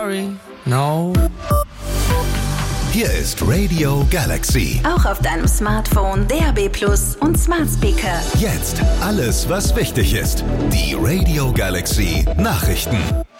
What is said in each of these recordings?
sorry, no. Hier ist Radio Galaxy. Auch auf deinem Smartphone, DAB+ und Smart Speaker. Jetzt alles, was wichtig ist. Die Radio Galaxy Nachrichten.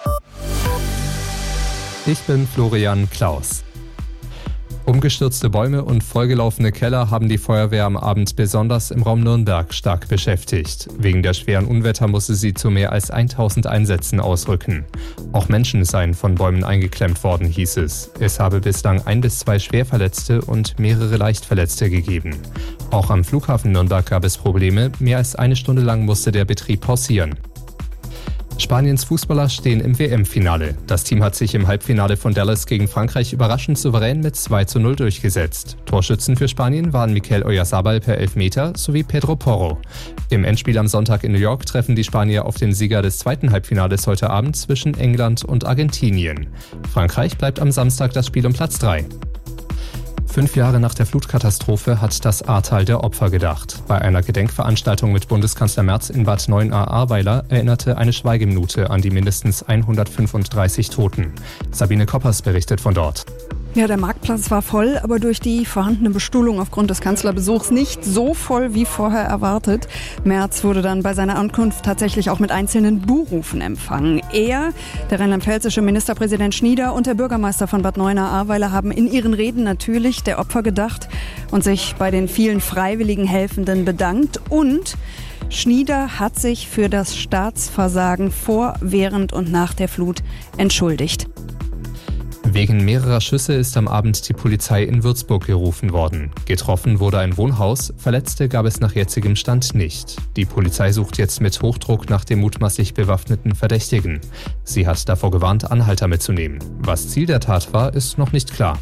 Ich bin Florian Klaus. Umgestürzte Bäume und vollgelaufene Keller haben die Feuerwehr am Abend besonders im Raum Nürnberg stark beschäftigt. Wegen der schweren Unwetter musste sie zu mehr als 1000 Einsätzen ausrücken. Auch Menschen seien von Bäumen eingeklemmt worden, hieß es. Es habe bislang 1 bis 2 Schwerverletzte und mehrere Leichtverletzte gegeben. Auch am Flughafen Nürnberg gab es Probleme. Mehr als 1 Stunde lang musste der Betrieb pausieren. Spaniens Fußballer stehen im WM-Finale. Das Team hat sich im Halbfinale von Dallas gegen Frankreich überraschend souverän mit 2:0 durchgesetzt. Torschützen für Spanien waren Mikel Oyarzabal per Elfmeter sowie Pedro Porro. Im Endspiel am Sonntag in New York treffen die Spanier auf den Sieger des zweiten Halbfinales heute Abend zwischen England und Argentinien. Frankreich bleibt am Samstag das Spiel um Platz 3. 5 Jahre nach der Flutkatastrophe hat das Ahrtal der Opfer gedacht. Bei einer Gedenkveranstaltung mit Bundeskanzler Merz in Bad Neuenahr-Ahrweiler erinnerte eine Schweigeminute an die mindestens 135 Toten. Sabine Koppers berichtet von dort. Ja, der Marktplatz war voll, aber durch die vorhandene Bestuhlung aufgrund des Kanzlerbesuchs nicht so voll wie vorher erwartet. Merz wurde dann bei seiner Ankunft tatsächlich auch mit einzelnen Buhrufen empfangen. Er, der rheinland-pfälzische Ministerpräsident Schnieder und der Bürgermeister von Bad Neuenahr-Ahrweiler haben in ihren Reden natürlich der Opfer gedacht und sich bei den vielen freiwilligen Helfenden bedankt. Und Schnieder hat sich für das Staatsversagen vor, während und nach der Flut entschuldigt. Wegen mehrerer Schüsse ist am Abend die Polizei in Würzburg gerufen worden. Getroffen wurde ein Wohnhaus, Verletzte gab es nach jetzigem Stand nicht. Die Polizei sucht jetzt mit Hochdruck nach dem mutmaßlich bewaffneten Verdächtigen. Sie hat davor gewarnt, Anhalter mitzunehmen. Was Ziel der Tat war, ist noch nicht klar.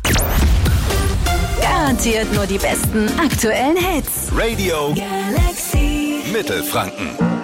Garantiert nur die besten aktuellen Hits. Radio Galaxy. Mittelfranken.